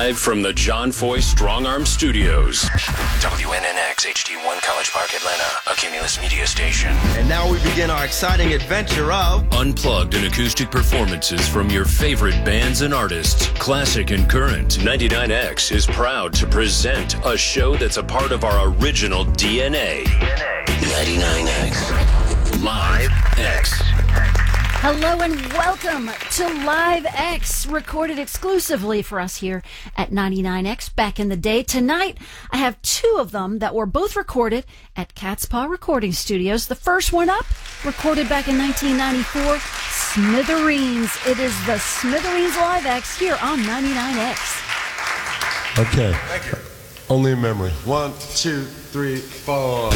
Live from the John Foy Strong Arm Studios. WNNX HD1 College Park, Atlanta, a Cumulus media station. And now we begin our exciting adventure of Unplugged and acoustic performances from your favorite bands and artists, classic and current. 99X is proud to present a show that's a part of our original DNA. 99X. Live X. Hello and welcome to Live X, recorded exclusively for us here at 99X back in the day. Tonight, I have two of them that were both recorded at Cat's Paw Recording Studios. The first one up, recorded back in 1994, Smithereens. It is the Smithereens Live X here on 99X. Okay. Thank you. Only in memory. 1, 2, 3, 4.